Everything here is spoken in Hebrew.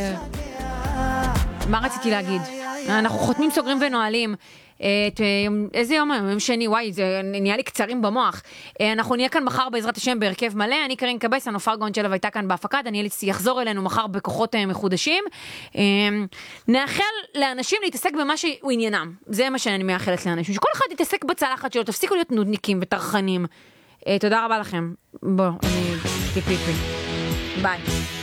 מה רציתי להגיד? אנחנו חותמים, סוגרים ונועלים. איזה יום היום? יום שני, וואי, זה נהיה לי קצרים במוח. אנחנו נהיה כאן מחר בעזרת השם בהרכב מלא. אני קרין קבס, הנופר גונצ'לב הייתה כאן בהפקה, דניאל יחזור אלינו מחר בכוחות מחודשים. נאחל לאנשים להתעסק במה שהוא עניינם. זה מה שאני מאחלת לאנשים. שכל אחד יתעסק בצלחת שלו, תפסיקו להיות נודניקים וטרחנים. תודה רבה לכם. בואו, אני פיפי. ביי.